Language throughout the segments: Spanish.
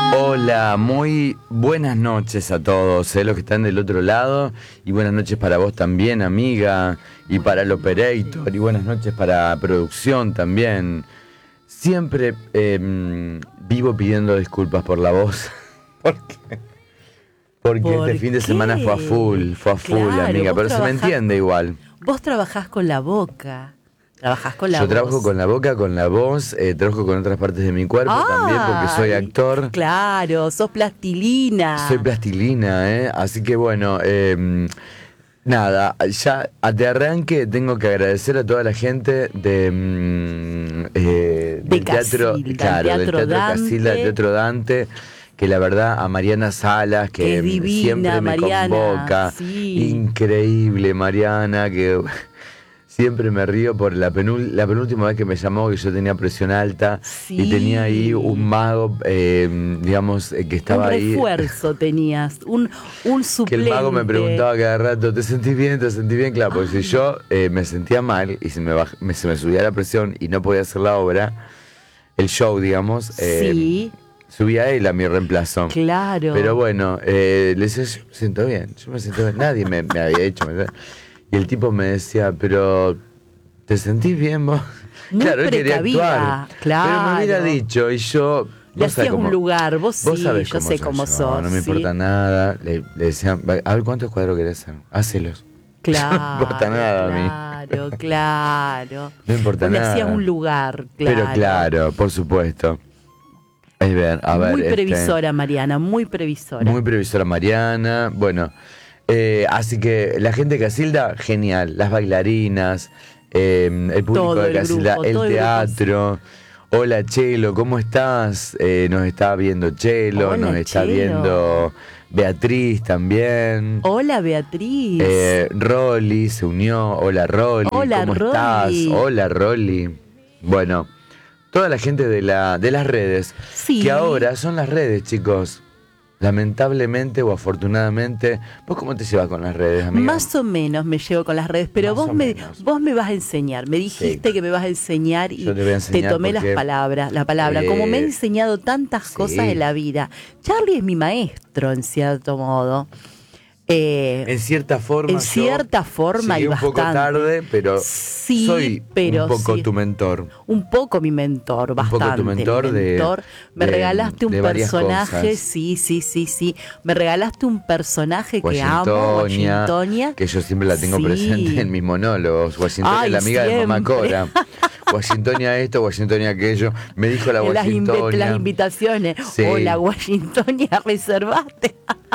Hola, muy buenas noches a todos, los que están del otro lado, y buenas noches para vos también, amiga, y para el operator, y buenas noches para producción también. Siempre vivo pidiendo disculpas por la voz, porque este fin de semana fue a full, Claro, amiga, pero se me entiende igual. Vos trabajás con la boca. Trabajás con la voz. Yo trabajo con la boca, con la voz, trabajo con otras partes de mi cuerpo también, porque soy actor. Claro, sos plastilina. Soy plastilina, así que bueno, nada, ya de arranque tengo que agradecer a toda la gente del teatro, claro, del Teatro Casilda, del Teatro Dante, que la verdad a Mariana Salas, que divina, siempre me Mariana, convoca, sí. Increíble Mariana, que siempre me río por la penúltima vez que me llamó, que yo tenía presión alta, sí. Y tenía ahí un mago, digamos, que estaba ahí. Un refuerzo tenías, un suplente. Que el mago me preguntaba cada rato, ¿te sentís bien? ¿Te sentís bien? Claro, porque si yo me sentía mal y se me subía la presión y no podía hacer la obra, el show, digamos, sí. Subía él a mi reemplazo. Claro. Pero bueno, le decía, yo me siento bien, nadie me había hecho. Y el tipo me decía, pero ¿te sentís bien vos? Muy claro, él quería actuar. Claro. Pero me hubiera dicho, y yo... Le hacías un lugar, vos sí, yo sé cómo sos. No me importa nada. Le decía, a ver, ¿cuántos cuadros querés hacer? Hácelos. Claro. No me importa nada a mí. Claro. No importa nada. Le hacías un lugar, claro. Pero claro, por supuesto. Es ver, a ver. Muy previsora, Mariana, muy previsora. Muy previsora, Mariana. Bueno... así que la gente de Casilda, genial. Las bailarinas, el público de Casilda, el teatro. Hola Chelo, ¿cómo estás? Nos está viendo Chelo, Hola, nos está Chelo. viendo Beatriz también. Hola Beatriz. Rolly se unió. Hola Rolly, hola, ¿cómo Rolly. estás? Hola Rolly. Bueno, toda la gente de las redes, sí. Que ahora son las redes, chicos. Lamentablemente o afortunadamente, ¿vos cómo te llevas con las redes, amiga? Más o menos me llevo con las redes, pero vos me vas a enseñar. Me dijiste que me vas a enseñar y te tomé la palabra. Como me ha enseñado tantas cosas en la vida. Charlie es mi maestro, en cierto modo. En cierta forma y un bastante. poco tarde, pero sí, soy un poco tu mentor. Un poco mi mentor, bastante. Un poco tu mentor. Me regalaste un personaje, sí. Me regalaste un personaje que amo, Washingtonia. Que yo siempre la tengo presente en mis monólogos. Washingtonia es la amiga de Mamá Cora. Washingtonia esto, Washingtonia aquello. Me dijo la Washingtonia. Las invitaciones. Sí. Hola, Washingtonia, reservaste.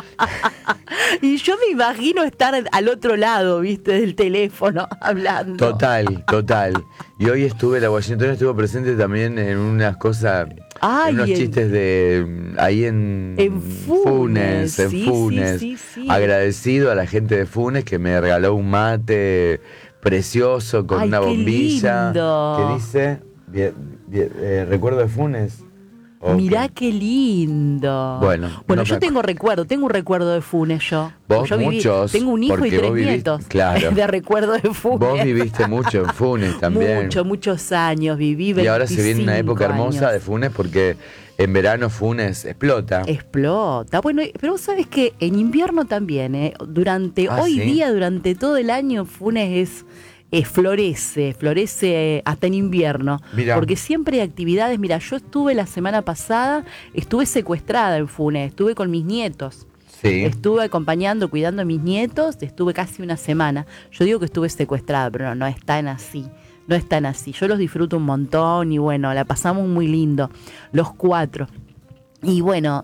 Y yo me imagino estar al otro lado, viste, del teléfono, hablando. Total. Y hoy la Washingtonia estuvo presente también en unas cosas, en unos chistes de ahí en Funes. Sí. Agradecido a la gente de Funes que me regaló un mate precioso con una bombilla. Lindo. Que dice, recuerdo de Funes. Mirá qué lindo. Bueno, yo tengo un recuerdo de Funes yo. Vos muchos. Tengo un hijo y 3 nietos. Claro. De recuerdo de Funes. Vos viviste mucho en Funes también. Muchos años viví. 25 y ahora se viene una época hermosa de Funes porque en verano Funes explota. Bueno, pero vos sabés que en invierno también, hoy día, durante todo el año, Funes florece hasta en invierno. Mirá. Porque siempre hay actividades. Mira, yo estuve la semana pasada, estuve secuestrada en Funes, estuve con mis nietos. Sí. Estuve acompañando, cuidando a mis nietos, estuve casi una semana. Yo digo que estuve secuestrada, pero no es tan así. No es tan así. Yo los disfruto un montón y bueno, la pasamos muy lindo, los 4. Y bueno,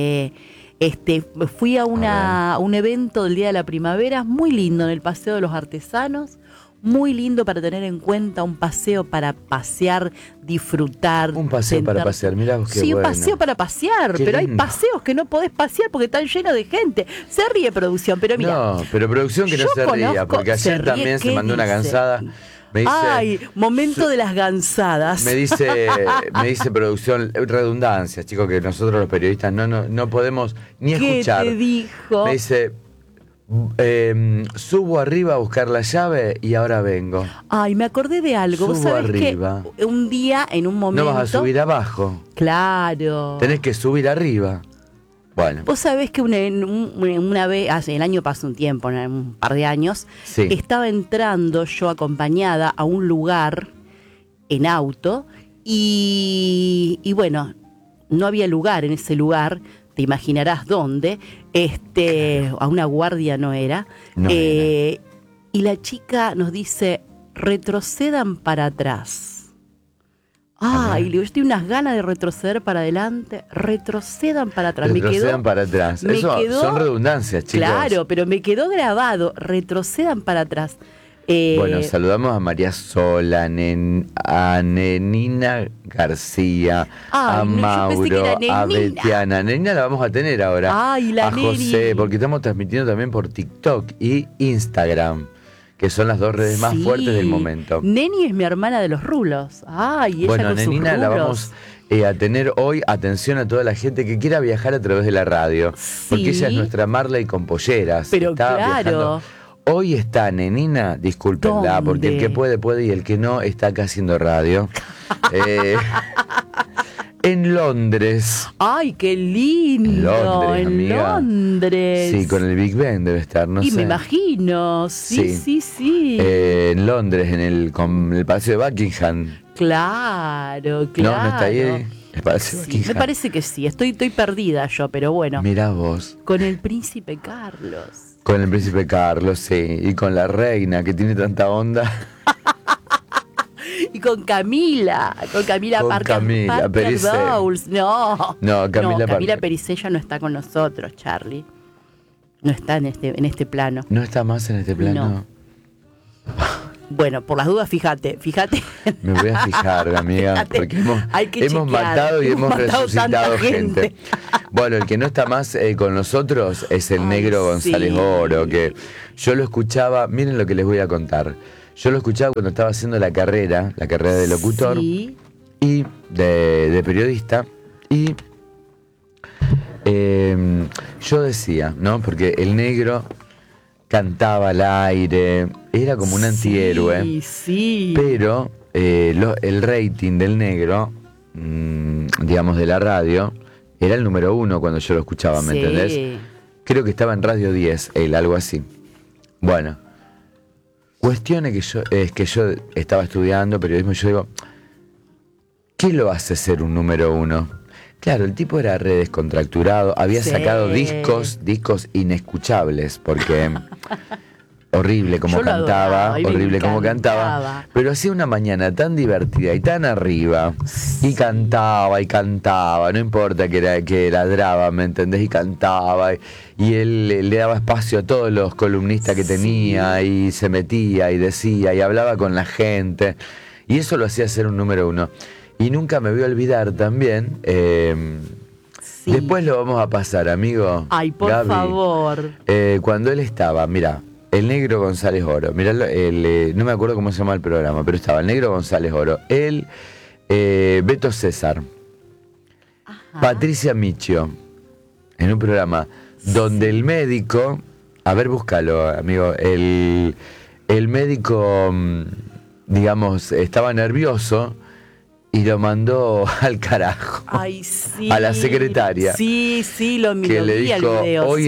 fui a un evento del Día de la Primavera, muy lindo, en el Paseo de los Artesanos. Muy lindo para tener en cuenta, un paseo para pasear, disfrutar. Un paseo para pasear, mirá vos qué bueno. Sí, un paseo para pasear, pero hay paseos que no podés pasear porque están llenos de gente. Se ríe producción, pero mira. No, pero producción que no se ría, porque ayer también se mandó una gansada. Me dice, momento de las gansadas. Me dice producción, redundancia, chicos, que nosotros los periodistas no podemos ni escuchar. ¿Qué te dijo? Me dice, Subo arriba a buscar la llave y ahora vengo. Ay, me acordé de algo. Subo ¿Vos sabés arriba. que un día, en un momento... No vas a subir abajo. Claro. Tenés que subir arriba. Bueno. Vos sabés que una vez, el año pasó un tiempo, un par de años, sí. Estaba entrando yo acompañada a un lugar en auto y bueno, no había lugar en ese lugar, te imaginarás dónde, claro. A una guardia no era. Y la chica nos dice, retrocedan para atrás. Y le digo, yo tengo unas ganas de retroceder para adelante, retrocedan para atrás. Retrocedan para atrás. Eso son redundancias, chicos. Claro, pero me quedó grabado, retrocedan para atrás. Bueno, saludamos a María Sola, a Nenina García, a Mauro, a Betiana. Nenina la vamos a tener ahora. A José, porque estamos transmitiendo también por TikTok y Instagram, que son las dos redes más fuertes del momento. Neni es mi hermana de los rulos. Ella bueno, con Nenina sus la vamos a tener hoy. Atención a toda la gente que quiera viajar a través de la radio, porque ella es nuestra Marley con polleras. Pero está viajando. Hoy está Nenina, discúlpenla, porque el que puede y el que no está acá haciendo radio. En Londres. ¡Ay, qué lindo! En Londres. Sí, con el Big Ben debe estar, no sé. Y me imagino, sí. En Londres, con el Palacio de Buckingham. Claro. No está ahí. El Palacio de Buckingham. Me parece que sí, estoy perdida yo, pero bueno. Mirá vos. Con el Príncipe Carlos. Con el Príncipe Carlos, sí. Y con la reina, que tiene tanta onda. Y con Camila Parker Bowles. No, Camila Pericé ya no está con nosotros, Charlie. No está en este plano. ¿No está más en este plano? No. Bueno, por las dudas, fíjate. Me voy a fijar, amiga, porque hemos matado y hemos resucitado gente. Bueno, el que no está más con nosotros es el negro González Oro, que yo lo escuchaba, miren lo que les voy a contar. Yo lo escuchaba cuando estaba haciendo la carrera de locutor y de periodista, y yo decía, ¿no? Porque el negro cantaba al aire, era como un antihéroe, pero el rating del negro, digamos de la radio, era el número 1 cuando yo lo escuchaba, ¿me entendés? Creo que estaba en Radio 10, algo así. Bueno, cuestión es que yo estaba estudiando periodismo y yo digo, ¿qué lo hace ser un número 1? Claro, el tipo era re descontracturado, había sacado discos inescuchables, porque horrible como cantaba, pero hacía una mañana tan divertida y tan arriba, y cantaba, no importa que ladraba, ¿me entendés? Y cantaba, y él le daba espacio a todos los columnistas que tenía, y se metía y decía, y hablaba con la gente, y eso lo hacía ser un número 1. Y nunca me voy a olvidar también, después lo vamos a pasar, amigo. Ay, por favor. Cuando él estaba, mirá, el negro González Oro, mirá, no me acuerdo cómo se llama el programa, pero estaba el negro González Oro, él, Beto César, Patricia Michio, en un programa donde el médico, a ver, búscalo, amigo, el médico, digamos, estaba nervioso, y lo mandó al carajo. Ay, sí. A la secretaria. Sí, lo miré. Que le dijo, hoy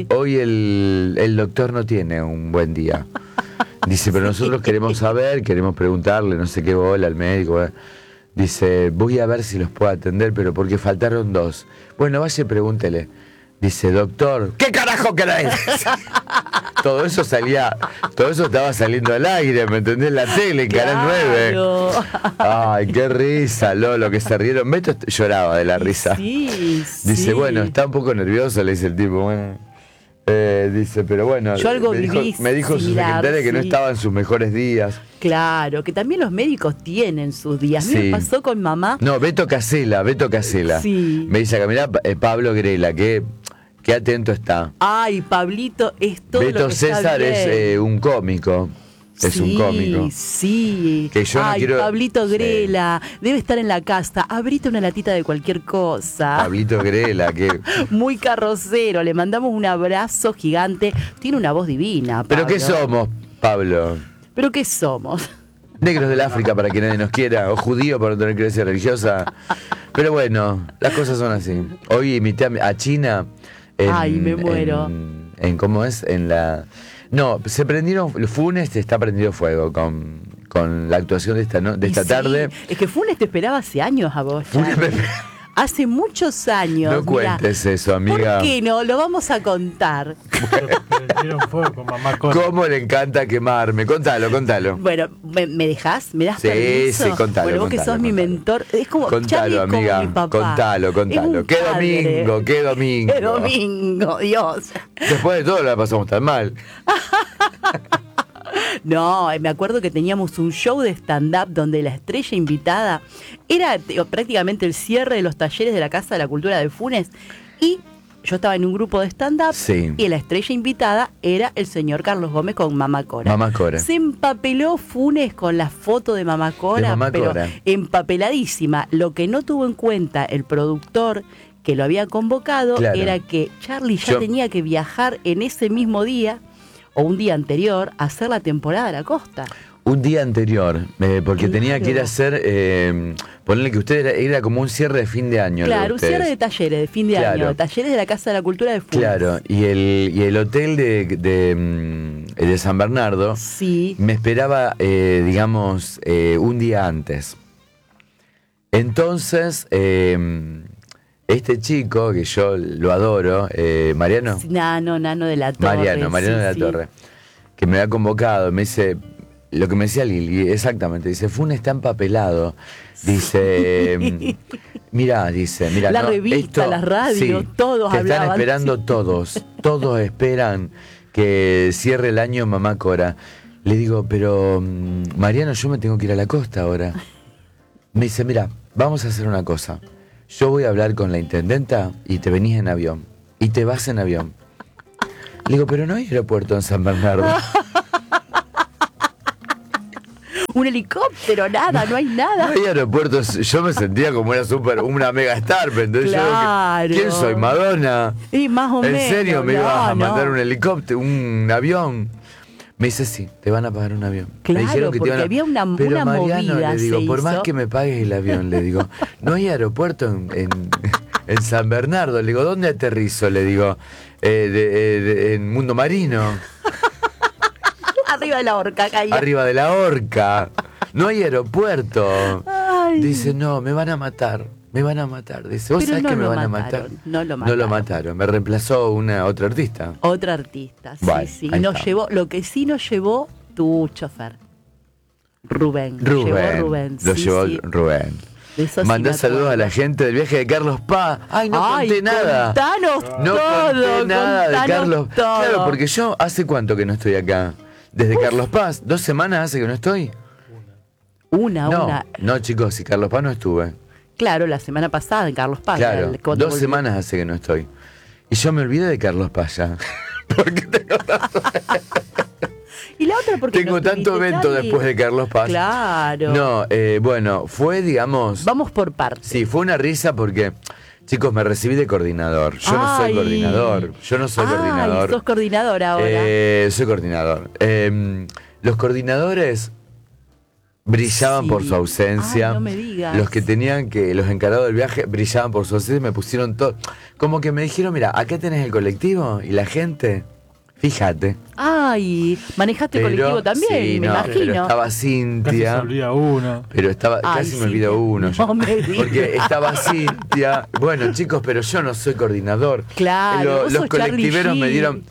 el doctor no tiene un buen día. Dice, pero nosotros queremos saber, queremos preguntarle, no sé qué bola al médico. Dice, voy a ver si los puedo atender, pero porque faltaron 2. Bueno, vaya y pregúntele. Dice, doctor, ¿qué carajo querés? Todo eso estaba saliendo al aire, ¿me entendés? La tele, en Canal 9. Ay, qué risa, Lolo, que se rieron. Beto lloraba de la risa. Dice, bueno, está un poco nervioso, le dice el tipo, bueno. Dice, pero bueno, yo algo me dijo su secretaria que no estaba en sus mejores días. Claro, que también los médicos tienen sus días. A mí me pasó con mamá. No, Beto Casella. Sí. Me dice acá, mirá, Pablo Grela, que atento está. Ay, Pablito es todo Beto lo que César está bien. Es un cómico. Es un cómico. Sí. Que yo no quiero... Pablito Grela, debe estar en la casa. Abrite una latita de cualquier cosa. Pablito Grela, que... Muy carrocero, le mandamos un abrazo gigante. Tiene una voz divina, Pablo. ¿Pero qué somos, Pablo? ¿Pero qué somos? Negros del África, para que nadie nos quiera, o judíos para no tener creencia religiosa. Pero bueno, las cosas son así. Hoy invité a China. Me muero. ¿Cómo es? En la... No, se prendieron, Funes está prendido fuego con la actuación de esta tarde. Es que Funes te esperaba hace años a vos. Hace muchos años. No cuentes eso, amiga. ¿Por qué no? Lo vamos a contar. Fuego con Mamá Cora. ¿Cómo le encanta quemarme? Contalo. Bueno, ¿me dejás? ¿Me das permiso? Sí, contalo. Bueno, vos que sos mi mentor. Es como contalo, amiga. Como mi papá. Contalo. Qué domingo. Qué domingo, Dios. Después de todo la pasamos tan mal. No, me acuerdo que teníamos un show de stand-up donde la estrella invitada era prácticamente el cierre de los talleres de la Casa de la Cultura de Funes. Y yo estaba en un grupo de stand-up y la estrella invitada era el señor Carlos Gómez con Mamá Cora. Mamá Cora. Se empapeló Funes con la foto de Mamá Cora, pero empapeladísima. Lo que no tuvo en cuenta el productor que lo había convocado era que Charlie ya tenía que viajar en ese mismo día o un día anterior a hacer la temporada de la costa. Un día anterior, porque tenía que ir a hacer, ponerle que usted era como un cierre de fin de año. Claro, un cierre de talleres de fin de año, de talleres de la Casa de la Cultura de Funes. Claro, y el hotel de San Bernardo me esperaba, digamos, un día antes. Entonces, este chico, que yo lo adoro, Mariano. Nano de la Torre. Mariano de la Torre, que me había convocado, me dice... Lo que me decía Lili, exactamente, dice, Funes está empapelado, dice, mira, la revista, la radio, todos hablaban. Te están esperando todos esperan que cierre el año Mamá Cora. Le digo, pero Mariano, yo me tengo que ir a la costa ahora. Me dice, mira, vamos a hacer una cosa, yo voy a hablar con la intendenta y te venís en avión, y te vas en avión. Le digo, pero no hay aeropuerto en San Bernardo. Un helicóptero, nada, no hay nada. No hay aeropuertos, yo me sentía como una mega star, entonces claro. Yo, ¿quién soy? ¿Madonna? Y más o menos. ¿En serio me ibas a mandar un helicóptero, un avión? Me dice, sí, te van a pagar un avión. Claro, me dijeron que porque había una Mariano, movida, le digo, por más que me pagues el avión, le digo, no hay aeropuerto en San Bernardo. Le digo, ¿dónde aterrizo? Le digo, en Mundo Marino. Arriba de la Horca, caía. Arriba de la Horca. No hay aeropuerto. Ay. Dice, no, me van a matar. Dice, ¿vos sabés que me van a matar? No lo mataron. Me reemplazó otra artista. Otra artista, sí, bueno, sí. Lo que sí nos llevó tu chofer. Rubén. Lo llevó Rubén. Mandá saludos a la gente del viaje de Carlos Paz. Ay, no conté nada. Conté nada de Carlos. Todo. Claro, porque yo hace cuánto que no estoy acá. Desde Carlos Paz, 2 semanas hace que no estoy. Una. No, chicos, si Carlos Paz no estuve. Claro, la semana pasada en Carlos Paz. Claro, 2 semanas hace que no estoy. Y yo me olvidé de Carlos Paz ya. Porque tengo tanto... Y la otra porque tengo tanto evento después de Carlos Paz. Claro. No, bueno, fue, digamos... Vamos por partes. Sí, fue una risa porque... Chicos, me recibí de coordinador. Yo no soy coordinador. ¿Sos coordinador ahora? Soy coordinador. Los coordinadores brillaban por su ausencia. No me digas. Los que los encargados del viaje brillaban por su ausencia y me pusieron todo. Como que me dijeron, mira, acá tenés el colectivo y la gente... Fíjate. Ay, manejaste colectivo también, sí, me imagino. Pero estaba Cintia. Casi se olvida uno. Casi me olvido uno. No me digas. Porque estaba Cintia. Bueno, chicos, pero yo no soy coordinador. Claro. Los colectiveros me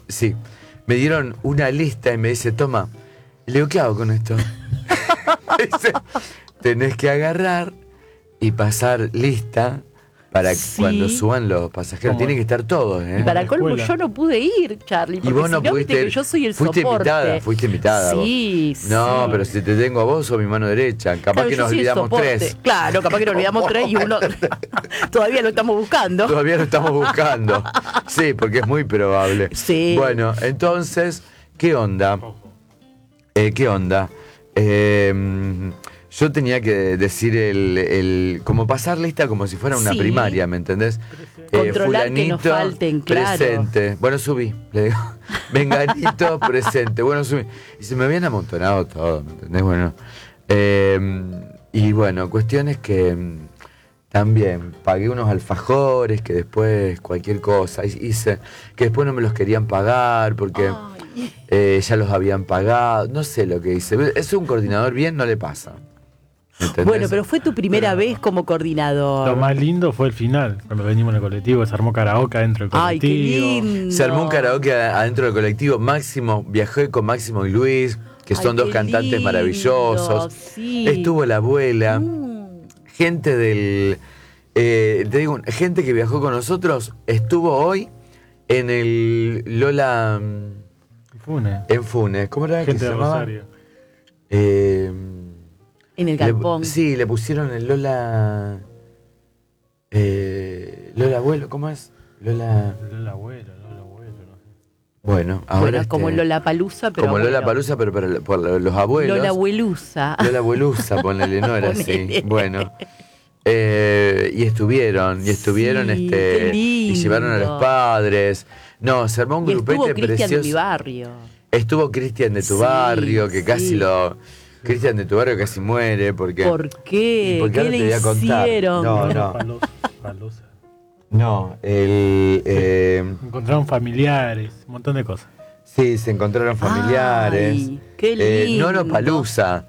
dieron una lista y me dice, toma. Le digo, ¿qué hago con esto? Dice, tenés que agarrar y pasar lista. Para cuando suban los pasajeros, tienen que estar todos, ¿eh? Y para colmo, yo no pude ir, Charlie, porque y vos no pudiste, que yo soy el soporte. Fuiste invitada. Sí, no, pero si te tengo a vos, sos mi mano derecha. Capaz que nos olvidamos 3. Claro, capaz que nos olvidamos 3 y uno todavía lo estamos buscando. Sí, porque es muy probable. Sí. Bueno, entonces, ¿qué onda? ¿Qué onda? Yo tenía que decir como pasar lista como si fuera una primaria, ¿me entendés? Controlar que no falten, claro. Presente. Bueno, subí, le digo. Venganito, presente. Bueno, subí. Y se me habían amontonado todo, ¿me entendés? Bueno. Y bueno, cuestiones que también pagué unos alfajores que después cualquier cosa hice, que después no me los querían pagar porque ya los habían pagado. No sé lo que hice. Es un coordinador bien, no le pasa. ¿Entendés? Bueno, pero fue tu primera vez como coordinador. Lo más lindo fue el final, cuando venimos en el colectivo, se armó karaoke adentro del colectivo. ¡Ay, qué lindo! Se armó un karaoke adentro del colectivo. Viajé con Máximo y Luis, que son dos cantantes maravillosos. Sí. Estuvo la abuela, gente te digo, gente que viajó con nosotros, estuvo hoy en el Lola... En Funes. ¿Cómo era gente que se de llamaba? Rosario. En el galpón. Le pusieron el Lola... Lola Abuelo, ¿cómo es? Lola Abuelo, no sé. Bueno, ahora como Lollapalooza, pero como Lollapalooza, pero por los abuelos. Lola Abuelusa, ponele, no era así. Bueno. Y estuvieron, qué lindo. y llevaron a los padres. No, se armó un grupete precioso. Cristian de mi barrio. Estuvo Cristian de tu barrio, que casi Cristian de tu barrio casi muere porque... ¿Por qué? Porque ¿Qué le hicieron? No, encontraron familiares, un montón de cosas. Sí, se encontraron familiares. Ay, qué lindo. Nonopalusa.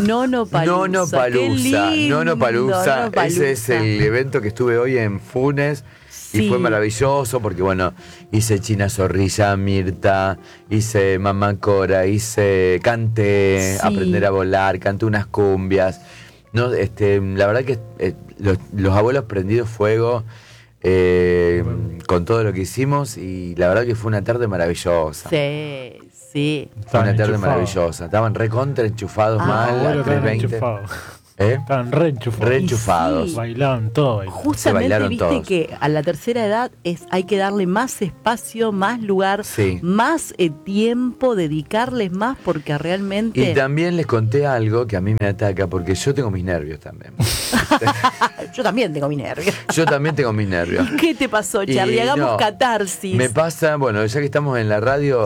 Ese es el evento que estuve hoy en Funes. Sí. Y fue maravilloso porque, bueno, hice China Zorrilla, Mirta, hice Mamá Cora, canté Aprender a Volar, canté unas cumbias. No, la verdad que los abuelos prendidos fuego con todo lo que hicimos y la verdad que fue una tarde maravillosa. Sí. Fue una tarde maravillosa. Estaban recontra enchufados mal, a 3:20. Estaban reenchufados. Sí. Bailaban todo. Justamente viste que a la tercera edad hay que darle más espacio, más lugar, más tiempo, dedicarles más porque realmente... Y también les conté algo que a mí me ataca porque yo tengo mis nervios también. Yo también tengo mis nervios. ¿Qué te pasó, Charlie? Hagamos catarsis. Me pasa, bueno, ya que estamos en la radio,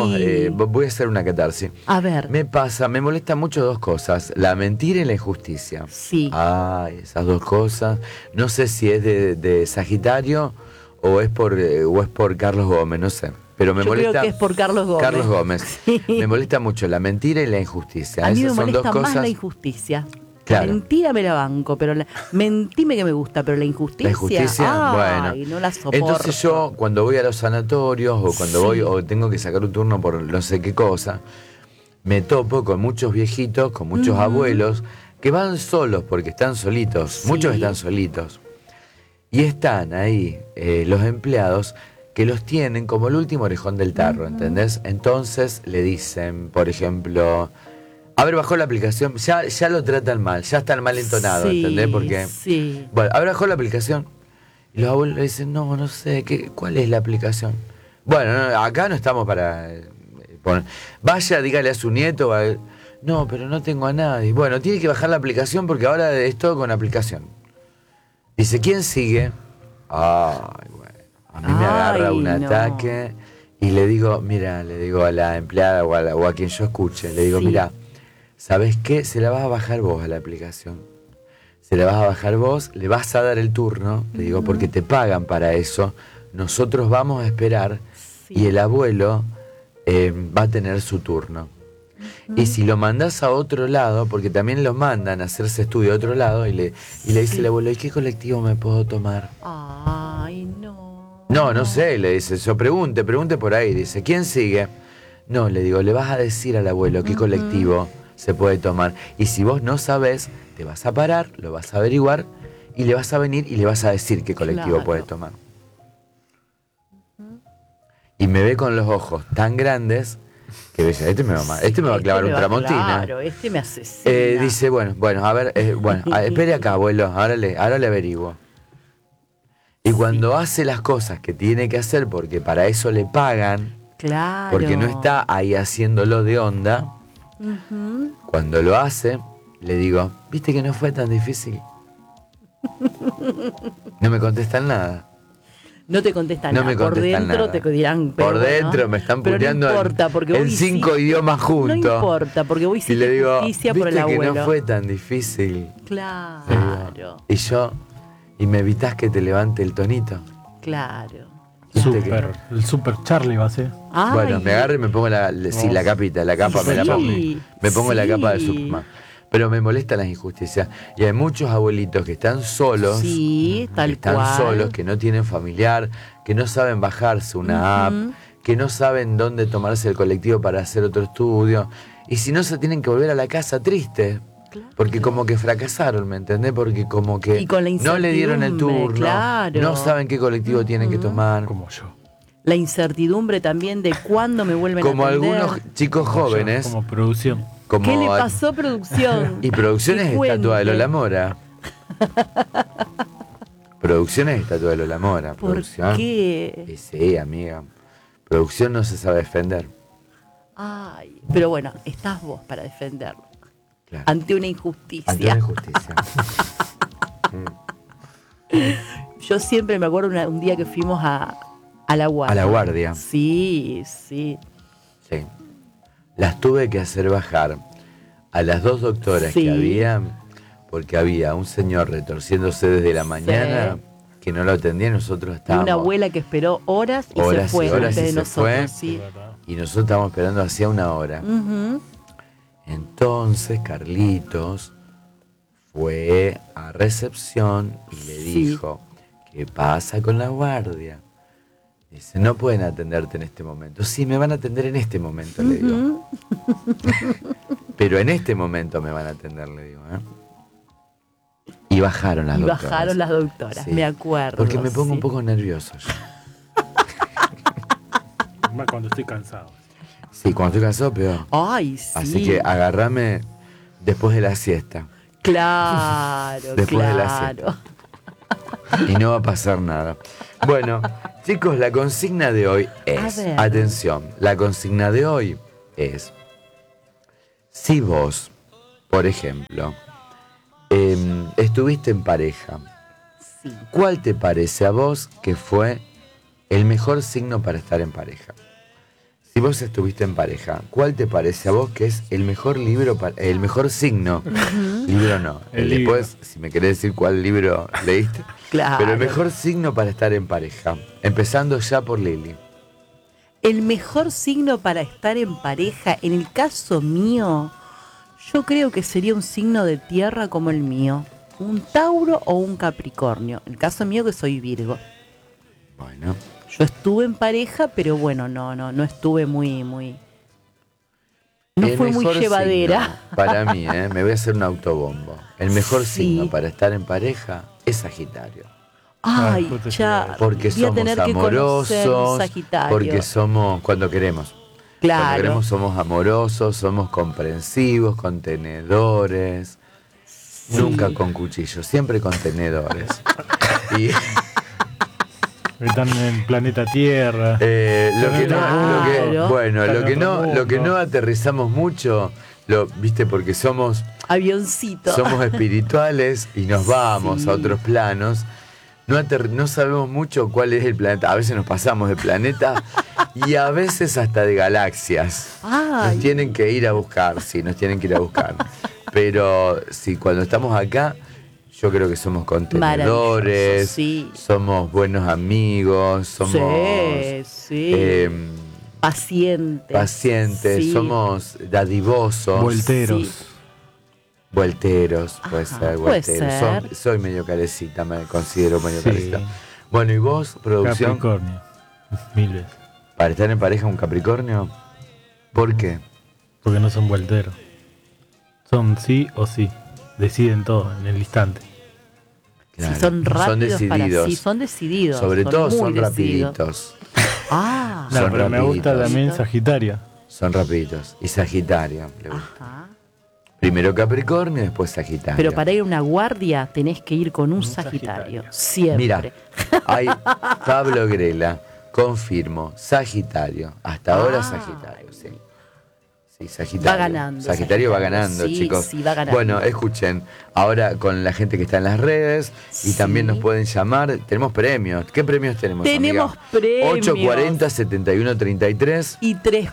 voy a hacer una catarsis. A ver. Me molesta mucho dos cosas, la mentira y la injusticia. Sí. Esas dos cosas. No sé si es de Sagitario o es por Carlos Gómez, no sé. Pero me molesta. Creo que es por Carlos Gómez. Sí. Me molesta mucho la mentira y la injusticia. A mí Esas me molesta son dos más cosas. La injusticia. Claro. La mentira me la banco, pero mentime que me gusta, pero la injusticia, bueno. No la soporto. Entonces yo, cuando voy a los sanatorios o cuando voy o tengo que sacar un turno por no sé qué cosa, me topo con muchos viejitos, con muchos abuelos que van solos porque están solitos, muchos están solitos. Y están ahí los empleados que los tienen como el último orejón del tarro, ¿entendés? Entonces le dicen, por ejemplo, a ver, bajó la aplicación, ya lo tratan mal, ya está mal entonado, ¿entendés? Porque, bueno, a ver, bajó la aplicación. Y los abuelos le dicen, no sé, ¿cuál es la aplicación? Bueno, acá no estamos para poner. Vaya, dígale a su nieto, no, pero no tengo a nadie. Bueno, tiene que bajar la aplicación porque ahora es todo con aplicación. Dice, ¿quién sigue? Ay, bueno, a mí me agarra un ataque y le digo a la empleada o a quien yo escuche, le digo, mira, ¿sabes qué? Se la vas a bajar vos a la aplicación. Se la vas a bajar vos, le vas a dar el turno, le digo, porque te pagan para eso. Nosotros vamos a esperar y el abuelo va a tener su turno. Y si lo mandás a otro lado, porque también los mandan a hacerse estudio a otro lado, y le dice el abuelo, ¿y qué colectivo me puedo tomar? Ay, no. No sé, le dice, yo pregunte por ahí, dice, ¿quién sigue? No, le digo, le vas a decir al abuelo qué colectivo se puede tomar. Y si vos no sabés, te vas a parar, lo vas a averiguar, y le vas a venir y le vas a decir qué colectivo puede tomar. Y me ve con los ojos tan grandes que dice, este me va a clavar un tramontina. Claro, este me asesina. Dice, bueno, a ver, espere acá, abuelo, ahora le averiguo. Y cuando hace las cosas que tiene que hacer, porque para eso le pagan, claro, porque no está ahí haciéndolo de onda, Cuando lo hace, le digo, ¿viste que no fue tan difícil? No me contestan nada. No te contestan nada. Por dentro nada. Te dirán. Por dentro me están puteando en 5 idiomas juntos. No importa, porque vos hiciste y le digo, justicia por el ¿viste abuelo? que no fue tan difícil? Claro. Y me evitás que te levante el tonito. Claro. El super Charlie va a ser. Ay. Bueno, me agarro y me pongo la capa me la pongo. Me pongo la capa de Superman. Pero me molestan las injusticias. Y hay muchos abuelitos que están solos. Sí, solos, que no tienen familiar, que no saben bajarse una app, que no saben dónde tomarse el colectivo para hacer otro estudio. Y si no, se tienen que volver a la casa triste. Claro. Porque como que fracasaron, ¿me entendés? Porque como que no le dieron el turno, no saben qué colectivo tienen que tomar. Como yo. La incertidumbre también de cuándo me vuelven a atender. Como algunos chicos jóvenes. Como producción. ¿Qué le pasó a producción? Y producción es estatua de Lola Mora. Producción es estatua de Lola Mora. ¿Por qué? Sí, amiga. Producción no se sabe defender. Ay, pero bueno, estás vos para defenderlo. Claro. Ante una injusticia. Ante una injusticia. Yo siempre me acuerdo un día que fuimos a la guardia. A la guardia. Sí. Las tuve que hacer bajar a las 2 doctoras que había, porque había un señor retorciéndose desde la mañana que no lo atendía, nosotros estábamos. Y una abuela que esperó horas y se fue antes de nosotros. Y nosotros estábamos esperando hacía 1 hora. Entonces Carlitos fue a recepción y le dijo, ¿qué pasa con la guardia? Dice, no pueden atenderte en este momento. Sí, me van a atender en este momento, le digo. Pero en este momento me van a atender, le digo. Y bajaron las doctoras. Bajaron las doctoras, me acuerdo. Porque me pongo un poco nervioso yo. Más cuando estoy cansado. Sí, cuando estoy cansado, peor. Ay, sí. Así que agárrame después de la siesta. Claro, después de la siesta. Y no va a pasar nada. Bueno, chicos, la consigna de hoy es, atención, la consigna de hoy es, si vos, por ejemplo, estuviste en pareja, ¿cuál te parece a vos que fue el mejor signo para estar en pareja? Si vos estuviste en pareja, ¿cuál te parece a vos que es el mejor libro, el mejor signo? Libro no. Después, si me querés decir cuál libro leíste. Claro. Pero el mejor signo para estar en pareja. Empezando ya por Lili. El mejor signo para estar en pareja, en el caso mío, yo creo que sería un signo de tierra como el mío. Un Tauro o un Capricornio. En el caso mío que soy Virgo. Bueno. Yo estuve en pareja, pero bueno, no estuve muy... No fue muy llevadera. Signo, para mí, me voy a hacer un autobombo. El mejor signo para estar en pareja es Sagitario. Ay, ya. Porque somos amorosos, porque somos cuando queremos. Claro. Cuando queremos somos amorosos, somos comprensivos, contenedores. Sí. Nunca con cuchillos, siempre con tenedores. Y están en el planeta Tierra. Lo que no aterrizamos mucho, viste, porque somos avioncitos. Somos espirituales y nos vamos a otros planos. No sabemos mucho cuál es el planeta. A veces nos pasamos de planeta y a veces hasta de galaxias. Ay. Nos tienen que ir a buscar, Pero cuando estamos acá, yo creo que somos contenedores, somos buenos amigos, somos pacientes, somos dadivosos. Vuelteros, puede ser. Soy medio carecita, me considero medio carecita. Bueno, ¿y vos, producción? Capricornio, 1000 veces. ¿Para estar en pareja un Capricornio? ¿Por qué? Porque no son vuelteros. Son sí o sí. Deciden todo en el instante. Claro. Si son rápidos, son decididos. Sobre todo son rapiditos. Pero me gusta también Sagitario. Son rapiditos. Y Sagitario le gusta. Ajá. Primero Capricornio, después Sagitario. Pero para ir a una guardia tenés que ir con un Sagitario. Siempre. Mira, hay Pablo Grela, confirmo, Sagitario. Hasta ahora Sagitario, sí. Sí, Sagitario. Va ganando. Sagitario va ganando, sí, chicos. Sí, va ganando. Bueno, escuchen, ahora con la gente que está en las redes y también nos pueden llamar, tenemos premios. ¿Qué premios tenemos, Tenemos amiga? premios. 840-7133 y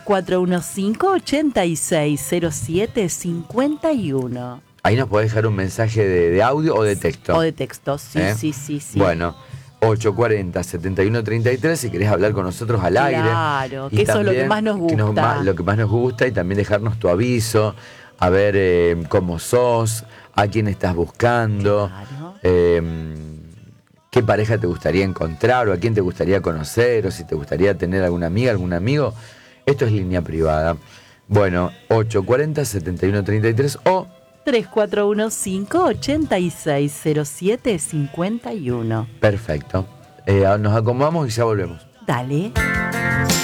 3415-8607-51. Ahí nos podés dejar un mensaje de audio o de texto. O de texto, sí. Bueno, 840-7133 si querés hablar con nosotros al aire. Claro, que eso es lo que más nos gusta. Lo que más nos gusta, y también dejarnos tu aviso, a ver cómo sos, a quién estás buscando, qué pareja te gustaría encontrar o a quién te gustaría conocer o si te gustaría tener alguna amiga, algún amigo. Esto es línea privada. Bueno, 840-7133 o 3415-8607-51. Perfecto. Nos acomodamos y ya volvemos. Dale.